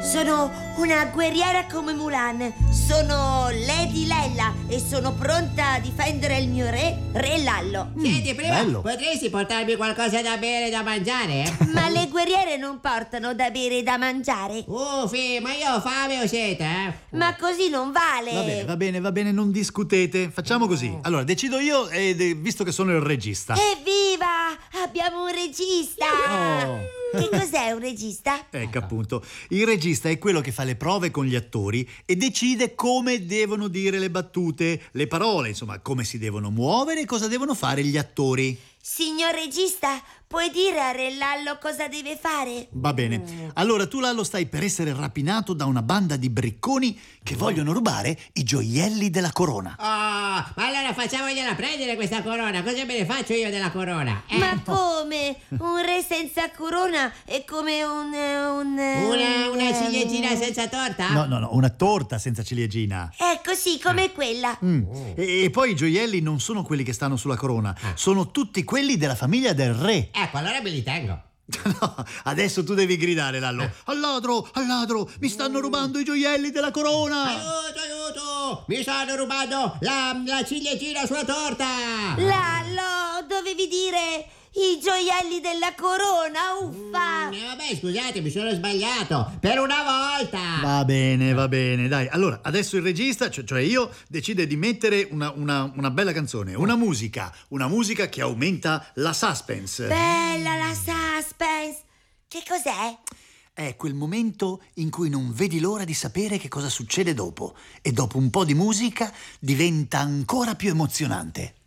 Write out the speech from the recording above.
Sono una guerriera come Mulan. Sono Lady Lella e sono pronta a difendere il mio re Lallo. Senti, prima bello. potresti portarmi qualcosa da bere e da mangiare? Ma le guerriere non portano da bere e da mangiare. Uffi, ma io ho fame o sete, Ma così non vale. Va bene, non discutete. Facciamo così. Allora, decido io, visto che sono il regista. Evviva! Abbiamo un regista! Oh. Che cos'è un regista? Ecco appunto, il regista è quello che fa le prove con gli attori e decide come devono dire le battute, le parole, insomma, come si devono muovere e cosa devono fare gli attori. Signor regista, puoi dire a Re Lallo cosa deve fare? Va bene. Allora tu, Lallo, stai per essere rapinato da una banda di bricconi che vogliono rubare i gioielli della corona. Oh, ma allora facciamogliela prendere questa corona. Cosa me ne faccio io della corona? Ma come? Un re senza corona è come Una ciliegina senza torta? No, una torta senza ciliegina. Ecco, sì, come quella. E poi i gioielli non sono quelli che stanno sulla corona, sono tutti quelli della famiglia del re. Ecco, allora me li tengo. No, adesso tu devi gridare, Lallo. Al ladro, mi stanno rubando i gioielli della corona. Aiuto! Mi stanno rubando la ciliegina sulla torta! Lallo, dovevi dire i gioielli della corona, uffa! Vabbè, scusate, mi sono sbagliato. Per una volta! Va bene, dai. Allora, adesso il regista, cioè io, decide di mettere una bella canzone, una musica che aumenta la suspense. Bella la suspense! Che cos'è? È quel momento in cui non vedi l'ora di sapere che cosa succede dopo e dopo un po' di musica diventa ancora più emozionante.